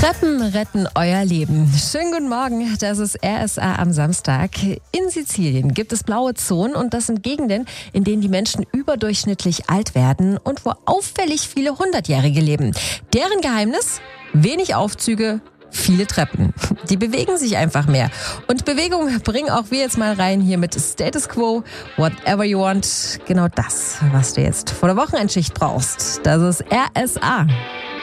Treppen retten euer Leben. Schönen guten Morgen, das ist RSA am Samstag. In Sizilien gibt es blaue Zonen und das sind Gegenden, in denen die Menschen überdurchschnittlich alt werden und wo auffällig viele 100-Jährige leben. Deren Geheimnis? Wenig Aufzüge, viele Treppen. Die bewegen sich einfach mehr. Und Bewegung bringen auch wir jetzt mal rein hier mit Status Quo, Whatever You Want. Genau das, was du jetzt vor der Wochenendschicht brauchst. Das ist RSA.